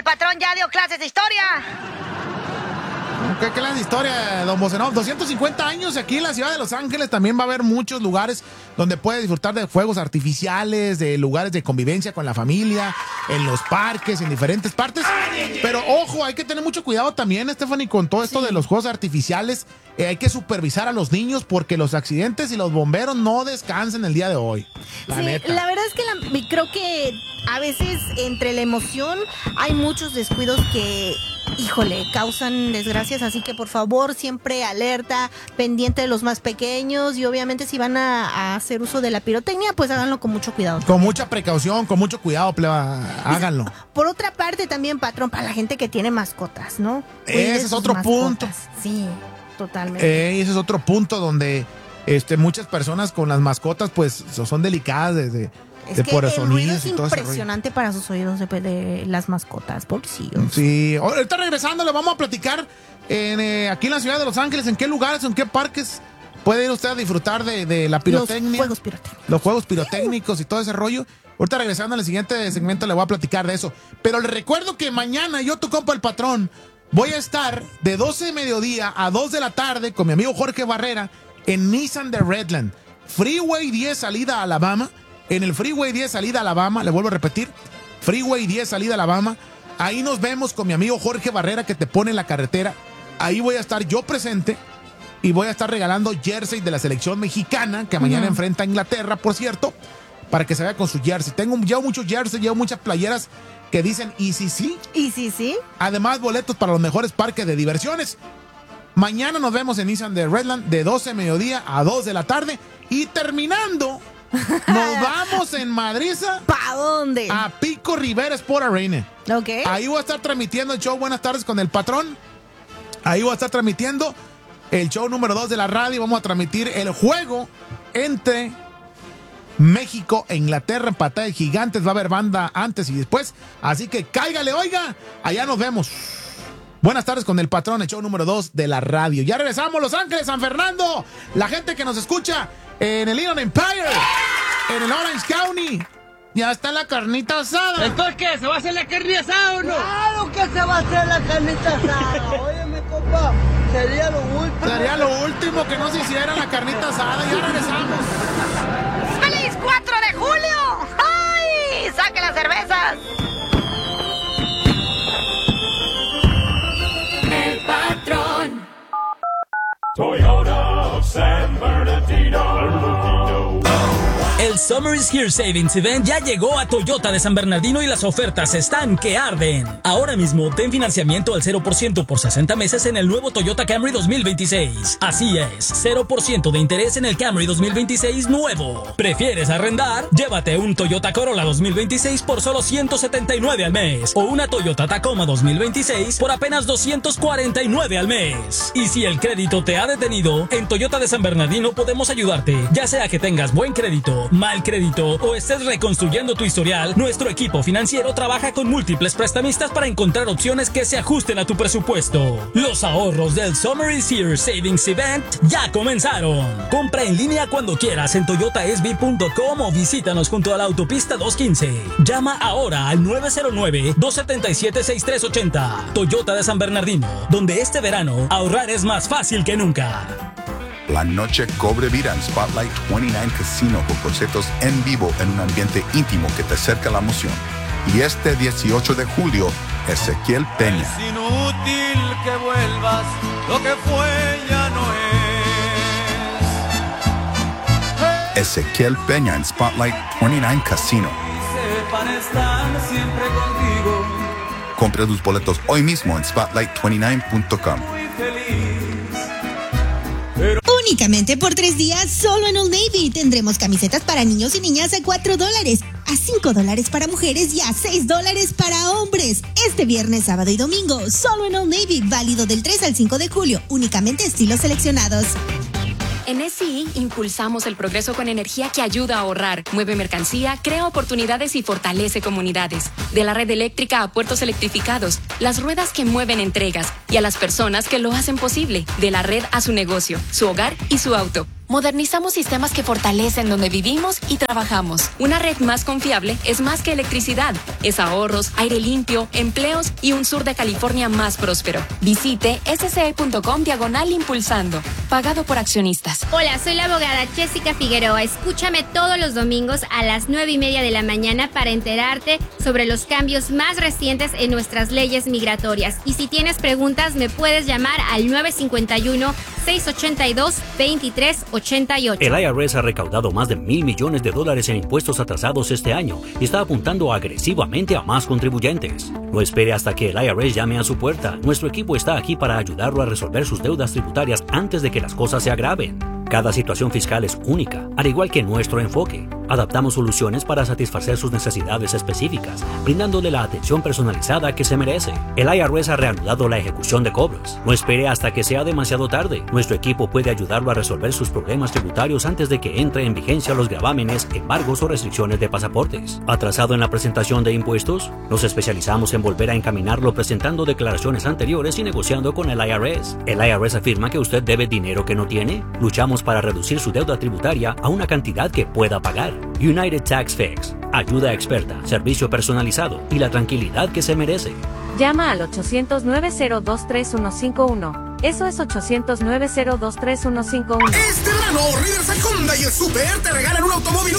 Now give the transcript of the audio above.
patrón ya dio clases de historia. ¿Qué clase de historia, don Bocenov? 250 años aquí en la ciudad de Los Ángeles. También va a haber muchos lugares donde puede disfrutar de fuegos artificiales, de lugares de convivencia con la familia, en los parques, en diferentes partes. Pero ojo, hay que tener mucho cuidado también, Stephanie, con todo esto de los fuegos artificiales. Hay que supervisar a los niños porque los accidentes y los bomberos no descansan el día de hoy. La verdad es que creo que a veces entre la emoción hay muchos descuidos que, híjole, causan desgracias, así que por favor siempre alerta, pendiente de los más pequeños, y obviamente si van a hacer uso de la pirotecnia, pues háganlo con mucho cuidado. Con mucha precaución, con mucho cuidado, pleba, háganlo. Por otra parte también, patrón, para la gente que tiene mascotas, ¿no? Ese es otro punto. Sí, totalmente. Ese es otro punto donde muchas personas con las mascotas pues son delicadas por el sonido es impresionante para sus oídos de las mascotas, pobrecillos. Sí, ahorita regresando le vamos a platicar aquí en la ciudad de Los Ángeles, en qué lugares, en qué parques puede ir usted a disfrutar de la pirotecnia. Los juegos pirotécnicos y todo ese rollo. Ahorita regresando en el siguiente segmento le voy a platicar de eso. Pero le recuerdo que mañana yo, tu compa el patrón, voy a estar de 12 de mediodía a 2 de la tarde con mi amigo Jorge Barrera en Nissan de Redland. Freeway 10 salida a Alabama. En el Freeway 10 salida a Alabama, le vuelvo a repetir, Freeway 10 salida a Alabama. Ahí nos vemos con mi amigo Jorge Barrera que te pone en la carretera. Ahí voy a estar yo presente y voy a estar regalando jersey de la selección mexicana que mañana enfrenta a Inglaterra, por cierto, para que se vaya con su jersey. Llevo muchos jerseys, llevo muchas playeras que dicen ¿y si sí? ¿Y si sí? Además, boletos para los mejores parques de diversiones. Mañana nos vemos en Nissan de Redland de 12 de mediodía a 2 de la tarde. Y terminando, nos vamos en Madriza. ¿Para dónde? A Pico Rivera Sport Arena. Ok. Ahí voy a estar transmitiendo el show Buenas Tardes con el Patrón. Ahí voy a estar transmitiendo el show número 2 de la radio. Vamos a transmitir el juego entre México e Inglaterra en pantalla de gigantes. Va a haber banda antes y después. Así que cáigale, oiga. Allá nos vemos. Buenas tardes con el Patrón, el show número 2 de la radio. Ya regresamos, Los Ángeles, San Fernando. La gente que nos escucha en el Inland Empire, en el Orange County. Ya está la carnita asada. ¿Entonces qué? ¿Se va a hacer la carne asada o no? Claro que se va a hacer la carnita asada. Óyeme, compa, sería lo último. Sería lo último que no se hiciera la carnita asada. Ya regresamos. ¡Feliz 4 de julio! ¡Ay! ¡Saque las cervezas! El Patrón. Toyota of San Bernardino. El Summer is Here Savings Event ya llegó a Toyota de San Bernardino y las ofertas están que arden. Ahora mismo obtén financiamiento al 0% por 60 meses en el nuevo Toyota Camry 2026. Así es, 0% de interés en el Camry 2026 nuevo. ¿Prefieres arrendar? Llévate un Toyota Corolla 2026 por solo $179 al mes o una Toyota Tacoma 2026 por apenas $249 al mes. Y si el crédito te ha detenido, en Toyota de San Bernardino podemos ayudarte, ya sea que tengas buen crédito, mal crédito o estés reconstruyendo tu historial. Nuestro equipo financiero trabaja con múltiples prestamistas para encontrar opciones que se ajusten a tu presupuesto. Los ahorros del Summer is Here Savings Event ya comenzaron. Compra en línea cuando quieras en toyotasb.com o visítanos junto a la autopista 215. Llama ahora al 909-277-6380. Toyota de San Bernardino, donde este verano ahorrar es más fácil que nunca. La noche cobre vida en Spotlight 29 Casino con conciertos en vivo en un ambiente íntimo que te acerca a la emoción. Y este 18 de julio, Ezequiel Peña. Es inútil que vuelvas, lo que fue ya no es. Ezequiel Peña en Spotlight 29 Casino. Sepan estar siempre contigo. Compra tus boletos hoy mismo en spotlight29.com. Muy feliz. Únicamente por 3 días, solo en Old Navy, tendremos camisetas para niños y niñas a $4, a $5 para mujeres y a $6 para hombres. Este viernes, sábado y domingo, solo en Old Navy, válido del 3 al 5 de julio, únicamente estilos seleccionados. En SCI impulsamos el progreso con energía que ayuda a ahorrar, mueve mercancía, crea oportunidades y fortalece comunidades. De la red eléctrica a puertos electrificados, las ruedas que mueven entregas y a las personas que lo hacen posible. De la red a su negocio, su hogar y su auto. modernizamos sistemas que fortalecen donde vivimos y trabajamos. Una red más confiable es más que electricidad. Es ahorros, aire limpio, empleos y un sur de California más próspero. Visite sce.com/impulsando. Pagado por accionistas. Hola, soy la abogada Jessica Figueroa. Escúchame todos los domingos a las 9:30 de la mañana para enterarte sobre los cambios más recientes en nuestras leyes migratorias. Y si tienes preguntas, me puedes llamar al 951-682-2388. El IRS ha recaudado más de $1,000 millones en impuestos atrasados este año y está apuntando agresivamente a más contribuyentes. No espere hasta que el IRS llame a su puerta. Nuestro equipo está aquí para ayudarlo a resolver sus deudas tributarias antes de que las cosas se agraven. Cada situación fiscal es única, al igual que nuestro enfoque. Adaptamos soluciones para satisfacer sus necesidades específicas, brindándole la atención personalizada que se merece. El IRS ha reanudado la ejecución de cobros. No espere hasta que sea demasiado tarde. Nuestro equipo puede ayudarlo a resolver sus problemas tributarios antes de que entre en vigencia los gravámenes, embargos o restricciones de pasaportes. ¿Atrasado en la presentación de impuestos? Nos especializamos en volver a encaminarlo presentando declaraciones anteriores y negociando con el IRS. ¿El IRS afirma que usted debe dinero que no tiene? Luchamos para reducir su deuda tributaria a una cantidad que pueda pagar. United Tax Fix. Ayuda experta, servicio personalizado y la tranquilidad que se merece. Llama al 800-902-3151. Eso es 800-902-3151. Este verano, Riverside Honda y el Super te regalan un automóvil